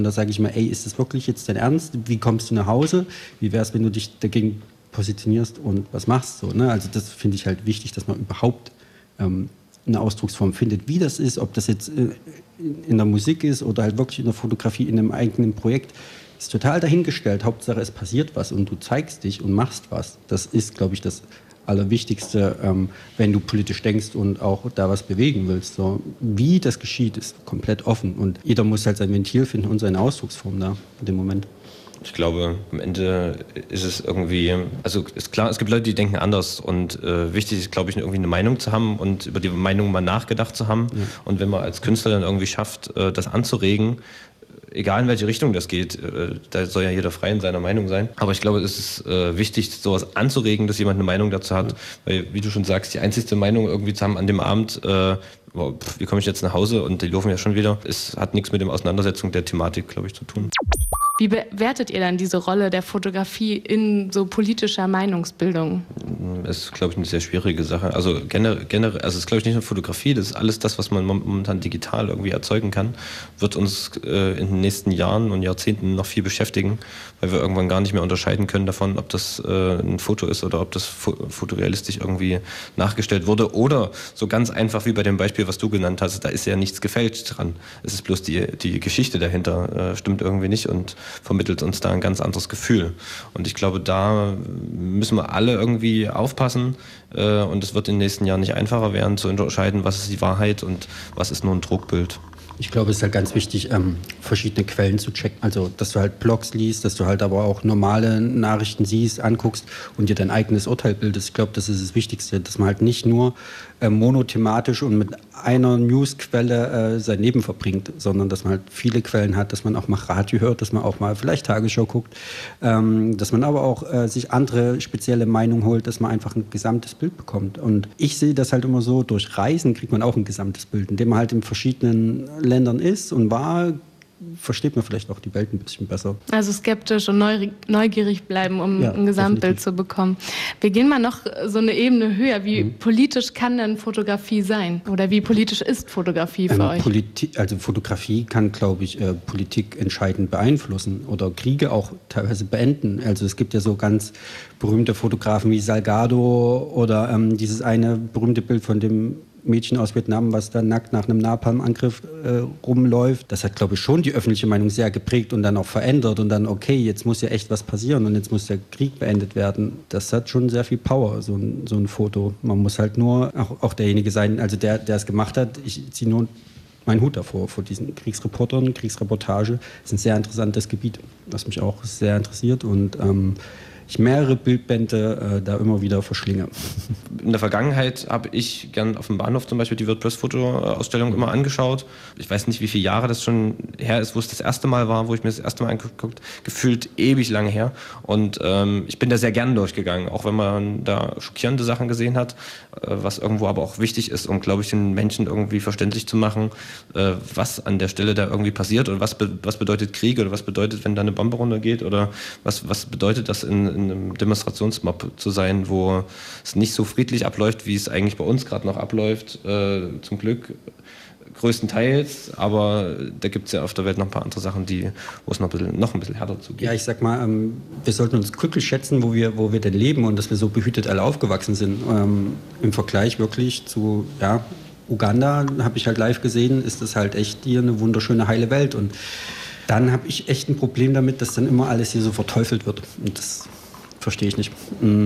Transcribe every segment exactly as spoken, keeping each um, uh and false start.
Und da sage ich mir, ey, ist das wirklich jetzt dein Ernst? Wie kommst du nach Hause? Wie wäre es, wenn du dich dagegen positionierst und was machst? So, ne? Also das finde ich halt wichtig, dass man überhaupt ähm, eine Ausdrucksform findet. Wie das ist, ob das jetzt äh, in der Musik ist oder halt wirklich in der Fotografie, in einem eigenen Projekt, ist total dahingestellt. Hauptsache, es passiert was und du zeigst dich und machst was. Das ist, glaube ich, das Allerwichtigste, ähm, wenn du politisch denkst und auch da was bewegen willst. So, wie das geschieht, ist komplett offen und jeder muss halt sein Ventil finden und seine Ausdrucksform da in dem Moment. Ich glaube, am Ende ist es irgendwie, also ist klar, es gibt Leute, die denken anders und äh, wichtig ist, glaube ich, irgendwie eine Meinung zu haben und über die Meinung mal nachgedacht zu haben. Ja. Und wenn man als Künstler dann irgendwie schafft, äh, das anzuregen, egal in welche Richtung das geht, äh, da soll ja jeder frei in seiner Meinung sein. Aber ich glaube, es ist äh, wichtig, sowas anzuregen, dass jemand eine Meinung dazu hat. Ja. Weil, wie du schon sagst, die einzigste Meinung irgendwie zu haben an dem Abend, äh, wow, pff, wie komme ich jetzt nach Hause und die laufen ja schon wieder, es hat nichts mit der Auseinandersetzung der Thematik, glaube ich, zu tun. Wie bewertet ihr dann diese Rolle der Fotografie in so politischer Meinungsbildung? Das ist, glaube ich, eine sehr schwierige Sache. Also generell, also es ist, glaube ich, nicht nur Fotografie, das ist alles das, was man momentan digital irgendwie erzeugen kann, wird uns äh, in den nächsten Jahren und Jahrzehnten noch viel beschäftigen, weil wir irgendwann gar nicht mehr unterscheiden können davon, ob das äh, ein Foto ist oder ob das fo- fotorealistisch irgendwie nachgestellt wurde oder so ganz einfach wie bei dem Beispiel, was du genannt hast, da ist ja nichts gefälscht dran. Es ist bloß die, die Geschichte dahinter äh, stimmt irgendwie nicht und vermittelt uns da ein ganz anderes Gefühl. Und ich glaube, da müssen wir alle irgendwie aufpassen äh, und es wird in den nächsten Jahren nicht einfacher werden, zu unterscheiden, was ist die Wahrheit und was ist nur ein Druckbild. Ich glaube, es ist halt ganz wichtig, ähm, verschiedene Quellen zu checken. Also, dass du halt Blogs liest, dass du halt aber auch normale Nachrichten siehst, anguckst und dir dein eigenes Urteil bildest. Ich glaube, das ist das Wichtigste, dass man halt nicht nur äh, monothematisch und mit einer Newsquelle äh, sein Leben verbringt, sondern dass man halt viele Quellen hat, dass man auch mal Radio hört, dass man auch mal vielleicht Tagesschau guckt, ähm, dass man aber auch äh, sich andere spezielle Meinungen holt, dass man einfach ein gesamtes Bild bekommt. Und ich sehe das halt immer so, durch Reisen kriegt man auch ein gesamtes Bild, indem man halt in verschiedenen Ländern ist und war, versteht man vielleicht auch die Welt ein bisschen besser. Also skeptisch und neugierig bleiben, um ja, ein Gesamtbild definitiv. zu bekommen. Wir gehen mal noch so eine Ebene höher. Wie mhm. politisch kann denn Fotografie sein? Oder wie politisch ist Fotografie für ähm, euch? Politi- also Fotografie kann, glaube ich, äh, Politik entscheidend beeinflussen oder Kriege auch teilweise beenden. Also es gibt ja so ganz berühmte Fotografen wie Salgado oder ähm, dieses eine berühmte Bild von dem Mädchen aus Vietnam, was da nackt nach einem Napalm-Angriff äh, rumläuft. Das hat, glaube ich, schon die öffentliche Meinung sehr geprägt und dann auch verändert und dann, okay, jetzt muss ja echt was passieren und jetzt muss der Krieg beendet werden. Das hat schon sehr viel Power, so ein, so ein Foto. Man muss halt nur auch, auch derjenige sein, also der, der es gemacht hat, ich ziehe nur meinen Hut davor, vor diesen Kriegsreportern, Kriegsreportage. Das ist ein sehr interessantes Gebiet, was mich auch sehr interessiert und ähm, ich mehrere Bildbände äh, da immer wieder verschlinge. In der Vergangenheit habe ich gern auf dem Bahnhof zum Beispiel die WordPress-Foto-Ausstellung immer angeschaut. Ich weiß nicht, wie viele Jahre das schon her ist, wo es das erste Mal war, wo ich mir das erste Mal angeguckt habe. Gefühlt ewig lange her. Und ähm, ich bin da sehr gern durchgegangen, auch wenn man da schockierende Sachen gesehen hat, äh, was irgendwo aber auch wichtig ist, um, glaube ich, den Menschen irgendwie verständlich zu machen, äh, was an der Stelle da irgendwie passiert oder was, be- was bedeutet Krieg oder was bedeutet, wenn da eine Bombe runtergeht oder was, was bedeutet das in, in einem Demonstrationsmob zu sein, wo es nicht so friedlich abläuft, wie es eigentlich bei uns gerade noch abläuft, äh, zum Glück größtenteils, aber da gibt es ja auf der Welt noch ein paar andere Sachen, die, wo es noch ein bisschen, noch ein bisschen härter zugeht. Ja, ich sag mal, ähm, wir sollten uns glücklich schätzen, wo wir, wo wir denn leben und dass wir so behütet alle aufgewachsen sind. Ähm, im Vergleich wirklich zu, ja, Uganda, habe ich halt live gesehen, ist das halt echt hier eine wunderschöne, heile Welt und dann habe ich echt ein Problem damit, dass dann immer alles hier so verteufelt wird und das verstehe ich nicht.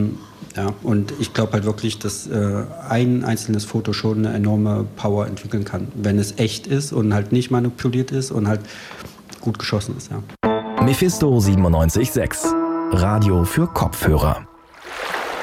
Ja, und ich glaube halt wirklich, dass äh, ein einzelnes Foto schon eine enorme Power entwickeln kann, wenn es echt ist und halt nicht manipuliert ist und halt gut geschossen ist. Ja. Mephisto siebenundneunzig Komma sechs, Radio für Kopfhörer.